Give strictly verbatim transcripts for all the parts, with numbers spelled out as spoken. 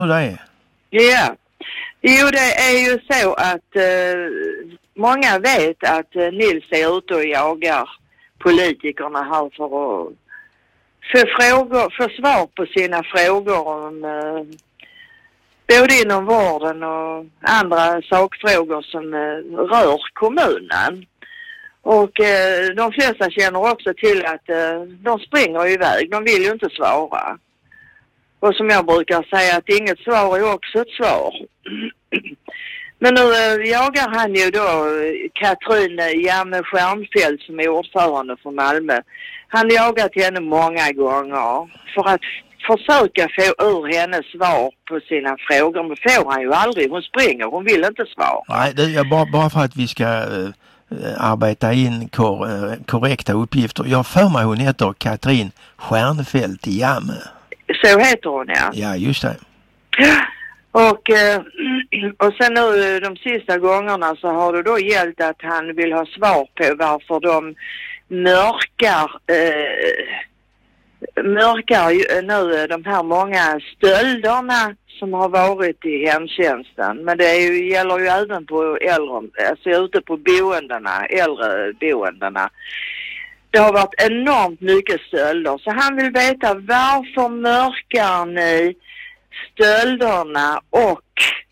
hur det är? Ja, jo det är ju så att eh, många vet att eh, Nils är ute och jagar politikerna här för att få, frågor, få svar på sina frågor om eh, både inom vården och andra sakfrågor som eh, rör kommunen. Och eh, de flesta känner också till att eh, de springer iväg, de vill ju inte svara. Och som jag brukar säga att inget svar är också ett svar. Men nu äh, jagar han ju då Katrin Jamme Stjernfeldt som är ordförande för Malmö. Han har jagat henne många gånger för att försöka få ur henne svar på sina frågor. Men får han ju aldrig, hon springer, hon vill inte svara. Nej, det är bara, bara för att vi ska äh, arbeta in kor, äh, korrekta uppgifter. Jag för mig hon heter Katrin Stjernfeldt Jamme. Så heter hon, ja. Ja, just det. Och, och sen nu de sista gångerna så har det då gällt att han vill ha svar på varför de mörkar, eh, mörkar nu de här många stölderna som har varit i hemtjänsten. Men det är ju, gäller ju även på äldre, alltså ute på boendena, äldre boendena. Det har varit enormt mycket stölder. Så han vill veta varför mörkar ni stölderna och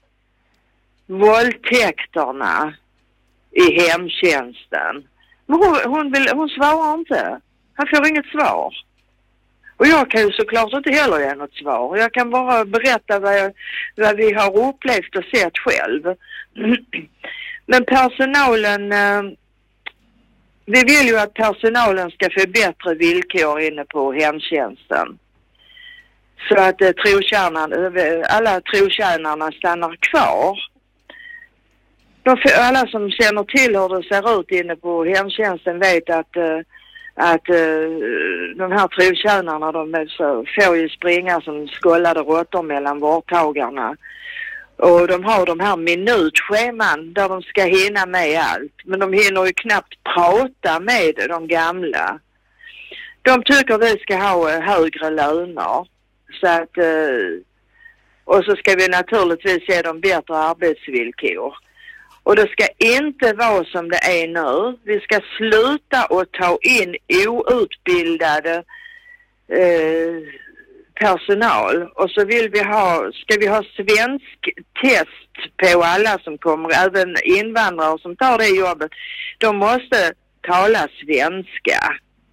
våldtäkterna i hemtjänsten. Men hon, hon, vill, hon svarar inte. Han får inget svar. Och jag kan ju såklart inte heller ge något svar. Jag kan bara berätta vad, jag, vad vi har upplevt och sett själv. Men personalen... Vi vill ju att personalen ska få bättre villkor inne på hemtjänsten. Så att eh, trotjänarna, alla trotjänarna stannar kvar. De, alla som känner till hur det ser ut inne på hemtjänsten vet att, eh, att eh, de här trotjänarna de så, får ju springa som skållade råttor mellan vårdtagarna. Och de har de här minutscheman där de ska hinna med allt. Men de hinner ju knappt prata med de gamla. De tycker vi ska ha högre löner. Så att, och så ska vi naturligtvis ge dem bättre arbetsvillkor. Och det ska inte vara som det är nu. Vi ska sluta att ta in outbildade eh, personal. Och så vill vi ha, ska vi ha svensk test på alla som kommer, även invandrare som tar det jobbet. De måste tala svenska.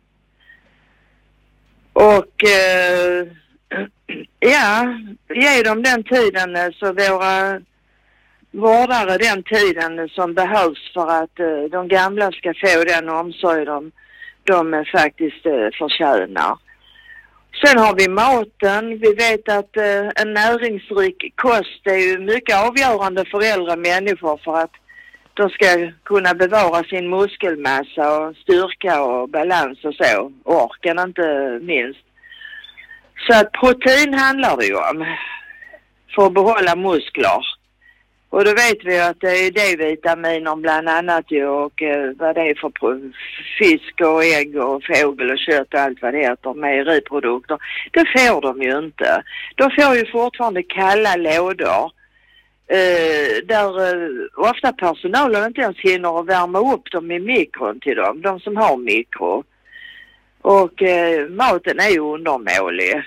Och eh, ja, ge dem den tiden så våra vårdare den tiden som behövs för att eh, de gamla ska få den omsorg de, de eh, faktiskt eh, förtjänar. Sen har vi maten. Vi vet att eh, en näringsrik kost är ju mycket avgörande för äldre människor för att de ska kunna bevara sin muskelmassa och styrka och balans och så. Orken inte minst. Så att protein handlar det ju om för att behålla muskler. Och då vet vi att det är D-vitaminer bland annat ju och eh, vad det är för fisk och ägg och fågel och kött och allt vad det heter, mejeriprodukter. Det får de ju inte. De får ju fortfarande kalla lådor eh, där eh, ofta personalen inte ens hinner att värma upp dem i mikron till dem, de som har mikro. Och eh, maten är ju undermålig.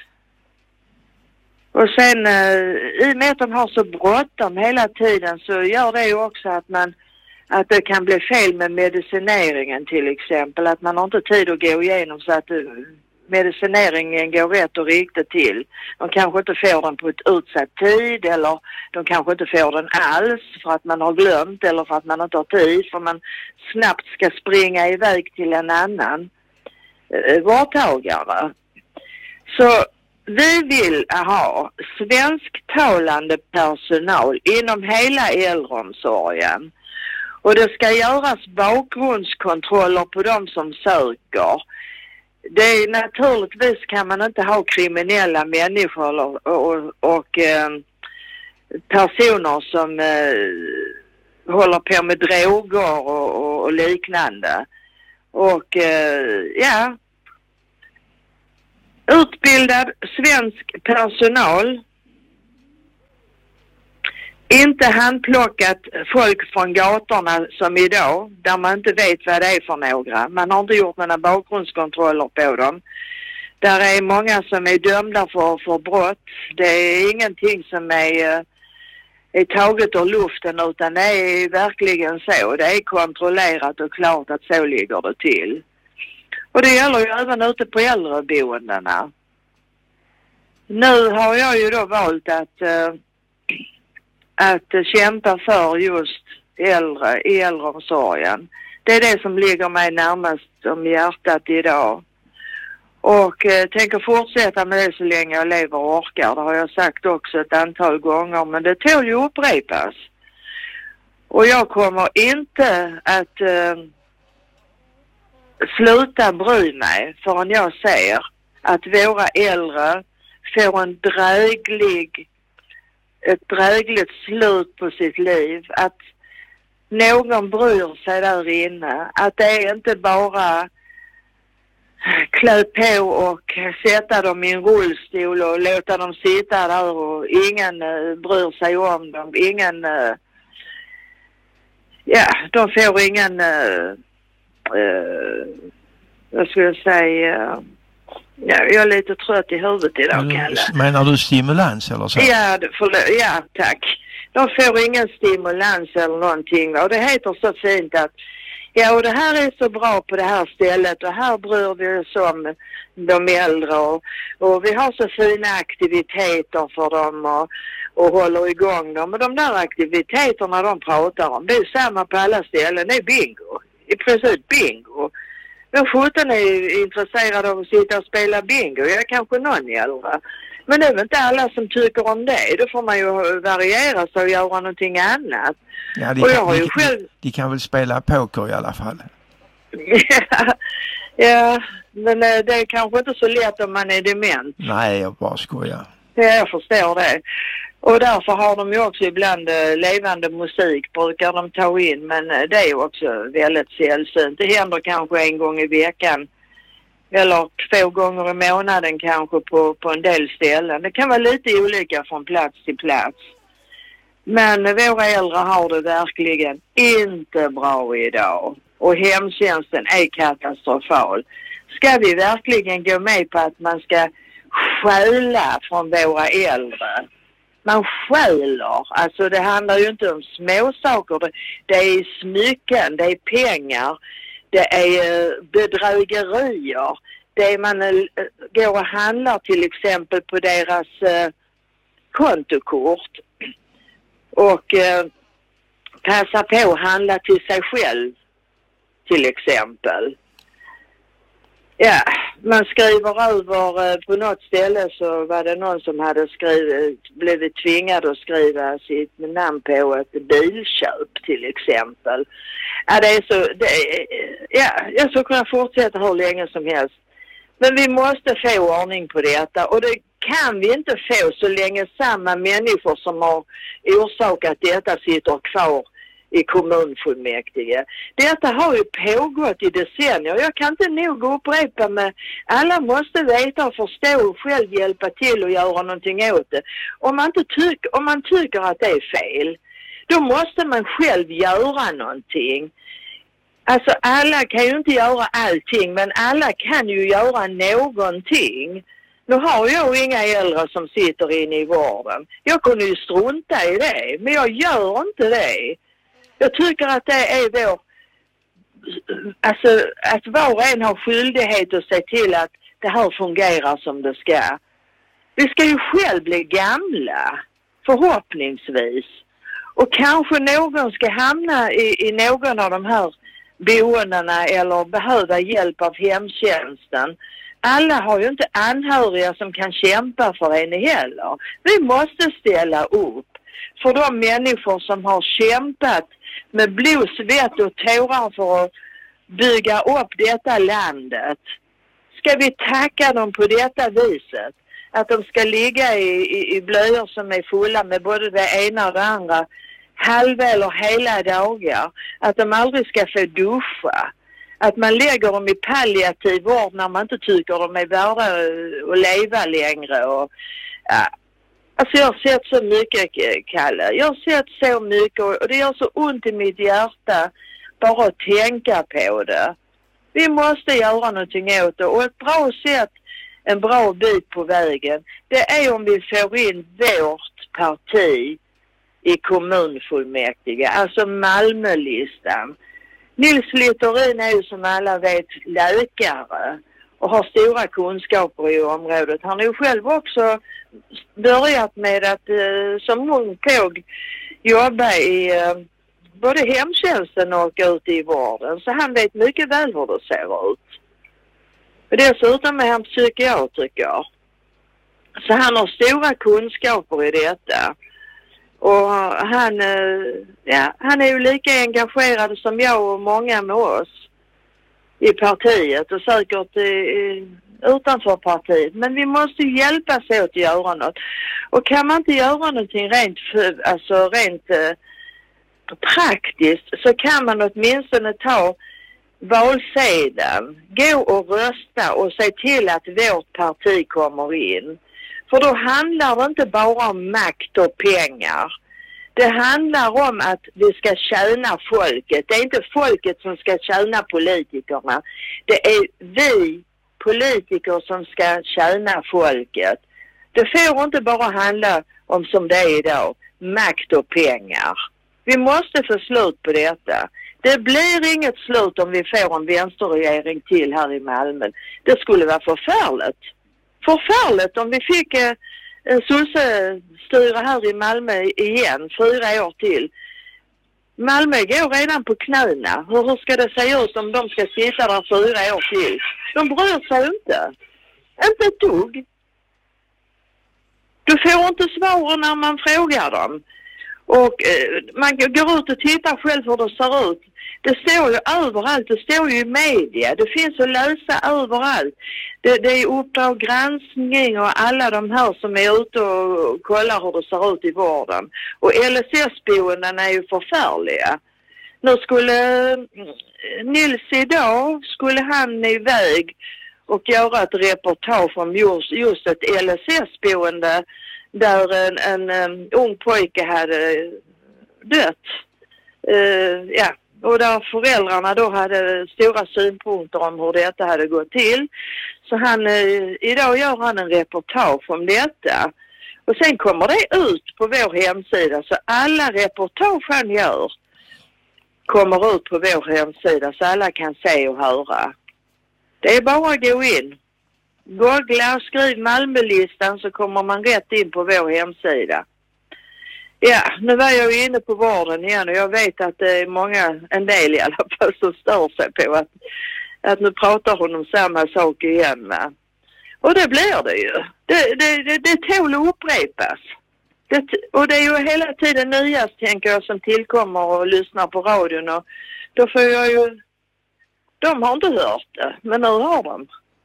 Och sen eh, i och med att de har så bråttom hela tiden så gör det ju också att man att det kan bli fel med medicineringen till exempel. Att man har inte tid att gå igenom så att uh, medicineringen går rätt och riktigt till. De kanske inte får den på ett utsatt tid eller de kanske inte får den alls för att man har glömt eller för att man inte har tid för man snabbt ska springa iväg till en annan uh, vårdtagare. Så vi vill ha svensktalande personal inom hela äldreomsorgen. Och det ska göras bakgrundskontroller på de som söker. Det är, naturligtvis kan man inte ha kriminella människor och, och, och eh, personer som eh, håller på med droger och, och, och liknande. Och eh, ja... Utbildad svensk personal inte handplockat folk från gatorna som idag, där man inte vet vad det är för några. Man har inte gjort några bakgrundskontroller på dem. Där är många som är dömda för, för brott. Det är ingenting som är, är taget ur luften, utan det är verkligen så. Det är kontrollerat och klart att så ligger det till. Och det gäller ju även ute på äldreboendena. Nu har jag ju då valt att, äh, att kämpa för just äldre i äldreomsorgen. Det är det som ligger mig närmast om hjärtat idag. Och äh, tänker fortsätta med det så länge jag lever och orkar. Det har jag sagt också ett antal gånger, men det tål ju upprepas. Och jag kommer inte att äh, sluta bry mig förrän jag ser att våra äldre får en dräglig, ett drägligt slut på sitt liv. Att någon bryr sig där inne. Att det är inte bara klä på och sätta dem i en rullstol och låta dem sitta där och ingen uh, bryr sig om dem. Ingen, uh, ja, de får ingen, uh, uh, vad ska jag säga, uh, ja, jag är lite trött i huvudet idag, Kalle. Menar du stimulans eller så? Ja, för, ja, tack. De får ingen stimulans eller någonting. Och det heter så fint att ja, och det här är så bra på det här stället och här bryr vi oss om de äldre och, och vi har så fina aktiviteter för dem och, och håller igång dem. Och de där aktiviteterna de pratar om, det är samma på alla ställen, det är bingo. I princip bingo. Men sjutton är intresserad av att sitta och spela bingo. Jag är kanske någon äldre. Men det är väl inte alla som tycker om det. Då får man ju variera sig och göra någonting annat. Ja, de, och jag kan, har ju de, själv... de kan väl spela poker i alla fall. ja, ja, men det är kanske inte så lätt om man är dement. Nej, jag bara skojar. Ja, jag förstår det. Och därför har de ju också ibland eh, levande musik brukar de ta in. Men eh, det är ju också väldigt sällsynt. Det händer kanske en gång i veckan. Eller två gånger i månaden kanske på, på en del ställen. Det kan vara lite olika från plats till plats. Men våra äldre har det verkligen inte bra idag. Och hemtjänsten är katastrofal. Ska vi verkligen gå med på att man ska stjäla från våra äldre? Man stjäler. Alltså det handlar ju inte om småsaker. Det, det är smycken, det är pengar. Det är bedrägerier. Det är man äh, går och handlar till exempel på deras äh, kontokort. Och äh, passar på att handla till sig själv till exempel. Ja, man skriver över, äh, på något ställe så var det någon som hade skrivit, blivit tvingad att skriva sitt namn på ett bilköp till exempel. Ja, det är så, det är, ja, jag skulle kunna fortsätta hur länge som helst. Men vi måste få ordning på detta och det kan vi inte få så länge samma människor som har orsakat detta sitter kvar i kommunfullmäktige. Detta har ju pågått i decennier. Jag kan inte nog upprepa med alla måste veta och förstå och själv hjälpa till och göra någonting åt det. Om man, inte tyck, om man tycker att det är fel, då måste man själv göra någonting. Alltså alla kan ju inte göra allting, men alla kan ju göra någonting. Nu har jag inga äldre som sitter inne i vården. Jag kunde ju strunta i det, men jag gör inte det. Jag tycker att det är vår... Alltså att var och en har skyldighet att se till att det här fungerar som det ska. Vi ska ju själv bli gamla, förhoppningsvis. Och kanske någon ska hamna i, i någon av de här boendena eller behöva hjälp av hemtjänsten. Alla har ju inte anhöriga som kan kämpa för en heller. Vi måste ställa upp för de människor som har kämpat med blod, svett och tårar för att bygga upp detta landet. Ska vi tacka dem på detta viset? Att de ska ligga i, i, i blöjor som är fulla med både det ena och det andra halva eller hela dagar. Att de aldrig ska få duscha. Att man lägger dem i palliativ vård när man inte tycker de är värda att leva längre. Och, ja. Alltså jag har sett så mycket, Kalle. Jag har sett så mycket och det gör så ont i mitt hjärta bara att tänka på det. Vi måste göra någonting åt det och ett bra sätt, en bra bit på vägen, det är om vi får in vårt parti i kommunfullmäktige, alltså Malmölistan. Nils Littorin är ju som alla vet läkare och har stora kunskaper i området. Han har ju själv också börjat med att eh, som ung påg jobba i eh, både hemtjänsten och ute i vården. Så han vet mycket väl hur det ser ut. Och dessutom är han psykiatriker. Så han har stora kunskaper i detta. Och han, eh, ja, han är ju lika engagerad som jag och många med oss i partiet och säkert i, utanför partiet. Men vi måste hjälpas åt att göra något. Och kan man inte göra någonting rent, alltså rent eh, praktiskt, så kan man åtminstone ta valsedeln, gå och rösta och se till att vårt parti kommer in. För då handlar det inte bara om makt och pengar. Det handlar om att vi ska tjäna folket. Det är inte folket som ska tjäna politikerna. Det är vi politiker som ska tjäna folket. Det får inte bara handla om, som det är idag, makt och pengar. Vi måste få slut på detta. Det blir inget slut om vi får en vänsterregering till här i Malmö. Det skulle vara förfärligt. Förfärligt om vi fick eh, en sosse-styre här i Malmö igen, fyra år till. Malmö går redan på knäna. Hur, hur ska det se ut om de ska sitta där fyra år till? De bryr sig inte. Inte ett dugg. Du får inte svar när man frågar dem. Och eh, man går ut och tittar själv hur det ser ut. Det står ju överallt, det står ju i media. Det finns att läsa överallt. Det, det är Uppdrag granskning och alla de här som är ute och kollar hur det ser ut i vården. Och L S S-boenden är ju förfärliga. Nu skulle Nils idag, skulle han iväg och göra ett reportage om just, just ett L S S-boende där en, en, en ung pojke hade dött. Uh, ja. Och där föräldrarna då hade stora synpunkter om hur detta hade gått till. Så han, eh, idag gör han en reportage om detta. Och sen kommer det ut på vår hemsida. Så alla reportage han gör kommer ut på vår hemsida. Så alla kan se och höra. Det är bara att gå in. Googla och skriv Malmölistan så kommer man rätt in på vår hemsida. Ja, nu var jag ju inne på vården igen och jag vet att det är många, en del i alla fall, som stör sig på att, att nu pratar hon om samma sak igen. Med. Och det blir det ju. Det, det, det, det tål att upprepas. Det, och det är ju hela tiden nyast, tänker jag, som tillkommer och lyssnar på radion. Och då får jag ju... De har inte hört det, men nu har de.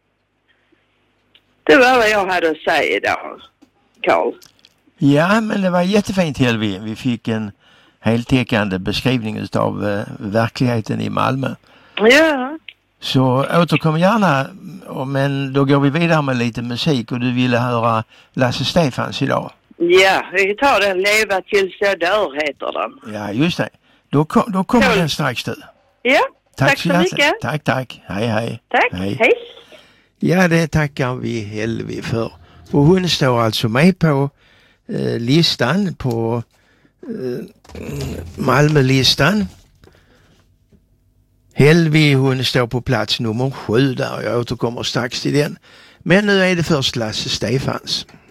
Det var vad jag hade att säga idag, Carl. Ja, men det var jättefint, Helvi. Vi fick en heltäckande beskrivning av uh, verkligheten i Malmö. Ja. Så återkom gärna, men då går vi vidare med lite musik och du ville höra Lasse Stefans idag. Ja, vi tar den Leva tills jag dör heter den. Ja, just det. Då, kom, då kommer cool. Den strax du. Ja, tack, tack så, så mycket. Tack, tack. Hej, hej. Tack, hej. hej. Ja, det tackar vi Helvi för. Och hon står alltså med på eh, listan, på eh, Malmölistan. Helvi, hon står på plats nummer sju där. Jag återkommer strax till den. Men nu är det först Lasse Stefans.